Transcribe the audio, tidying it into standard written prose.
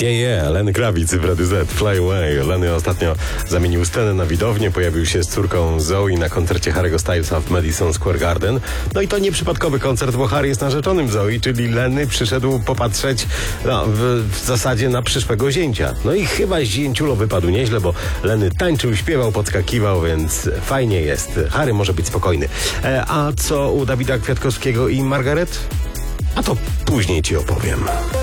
Lenny Kravitz w Rady Z, Fly Away. Lenny ostatnio zamienił scenę na widownię, pojawił się z córką Zoe na koncercie Harry'ego Stylesa w Madison Square Garden. No i to nieprzypadkowy koncert, bo Harry jest narzeczonym Zoe, czyli Lenny przyszedł popatrzeć w zasadzie na przyszłego zięcia. No i chyba zięciulo wypadł nieźle, bo Lenny tańczył, śpiewał, podskakiwał, więc fajnie jest. Harry może być spokojny. A co u Dawida Kwiatkowskiego i Margaret? A to później ci opowiem.